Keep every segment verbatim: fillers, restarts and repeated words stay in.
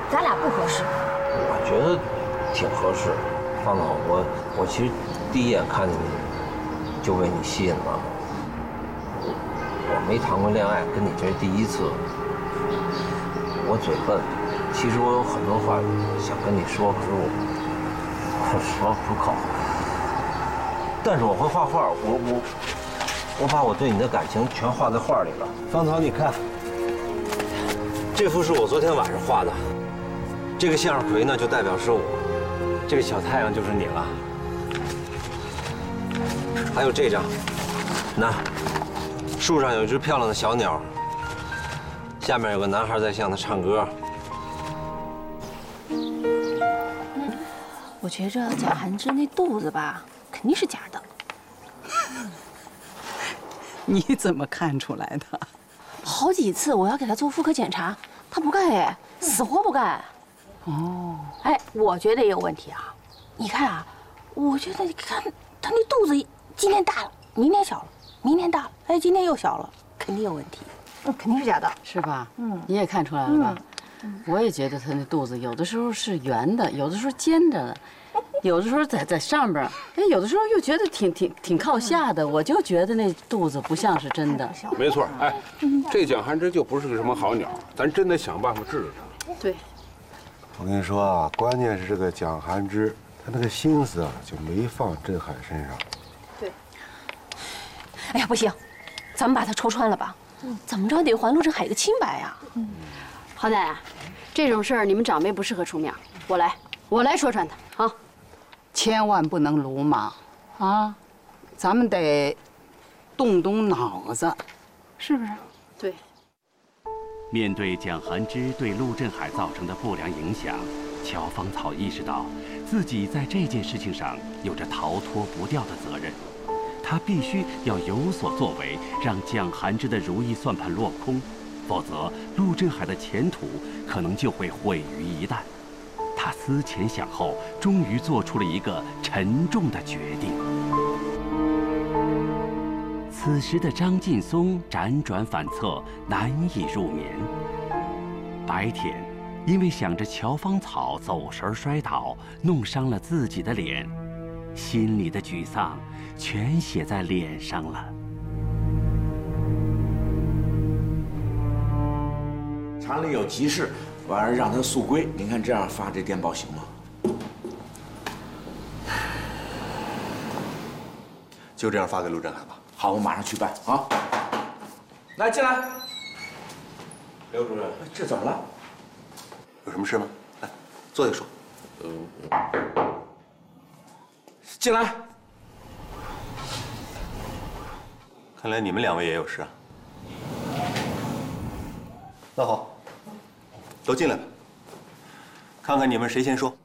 咱俩不合适。 我觉得挺合适。方总，我我其实第一眼看见你就被你吸引了。我没谈过恋爱，跟你这是第一次。我嘴笨，其实我有很多话想跟你说，可是我我说不出口。但是我会画画，我我我把我对你的感情全画在画里了。芳草，你看，这幅是我昨天晚上画的，这个向日葵呢就代表是我，这个小太阳就是你了。还有这张，那树上有一只漂亮的小鸟，下面有个男孩在向它唱歌。 我觉着蒋寒之那肚子吧，肯定是假的。 你怎么看出来的？ 好几次我要给他做妇科检查，他不干哎，死活不干。 哦， 哎，我觉得也有问题啊。你看啊，我觉得你看他那肚子今天大了，明天小了，明天大了，哎，今天又小了，肯定有问题。嗯，肯定是假的， 是吧？ 嗯， 你也看出来了吧？嗯，我也觉得他那肚子有的时候是圆的，有的时候尖着的。有的时候在在上边，哎，有的时候又觉得挺挺挺靠下的，我就觉得那肚子不像是真的。 没错，哎，这蒋寒之就不是个什么好鸟，咱真得想办法治治他。 对， 我跟你说啊，关键是这个蒋寒之，他那个心思啊就没放郑海身上。 对。哎呀，不行，咱们把他戳穿了吧？嗯，怎么着得还陆振海一个清白呀。嗯， 好歹啊，这种事儿你们长辈不适合出面，我来，我来说穿他啊。 千万不能鲁莽啊！咱们得动动脑子，是不是？ 对。 面对蒋寒之对陆振海造成的不良影响，乔芳草意识到自己在这件事情上有着逃脱不掉的责任，他必须要有所作为，让蒋寒之的如意算盘落空，否则陆振海的前途可能就会毁于一旦。他思前想后，终于做出了一个沉重的决定。此时的张劲松辗转反侧，难以入眠。白天，因为想着乔芳草走神摔倒，弄伤了自己的脸，心里的沮丧全写在脸上了。 厂里有急事。晚上让他速归，您看这样发这电报行吗？ 就这样发给陆振海吧。 好，我马上去办啊。来，进来。刘主任，这怎么了？ 有什么事吗？来，坐下说。 嗯。进来。 看来你们两位也有事啊。那好。都进来吧，看看你们谁先说。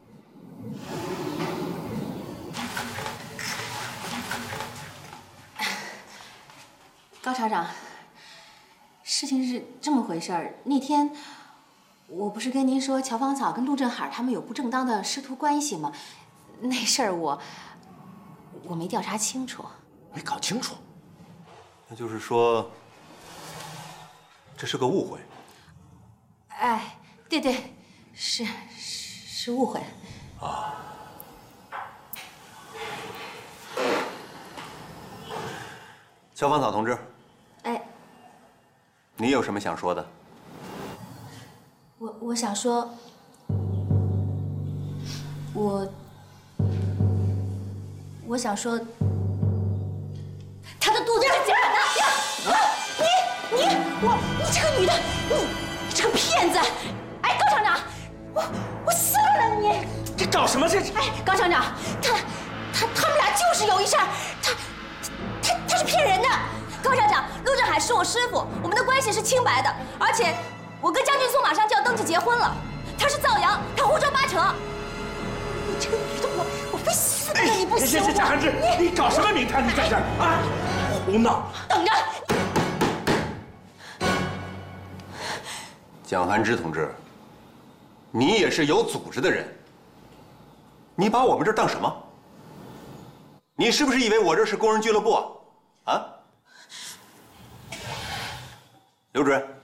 高厂长，事情是这么回事儿。那天我不是跟您说乔芳草跟陆振海他们有不正当的师徒关系吗？那事儿我我没调查清楚， 没搞清楚。 那就是说，这是个误会。 哎。对对，是是是误会。 啊，乔芳草同志， 哎， 你有什么想说的？ 我我想说，我我想说，他的肚子是假的。啊！你你我你这个女的，你你这个骗子！哎，高厂长，我我死了你！ 这搞什么这？ 哎，高厂长，他他他们俩就是有一事儿，他他他是骗人的。高厂长，陆振海是我师傅，我们的关系是清白的，而且我跟张劲松马上就要登记结婚了。他是造谣，他胡说八扯。你这个女的，我我非死不跟你不行！ 这这韩志，你搞什么名堂？你在这儿啊？胡闹！ 等着。 蒋寒之同志，你也是有组织的人，你把我们这儿当什么？你是不是以为我这是工人俱乐部啊？啊？刘主任。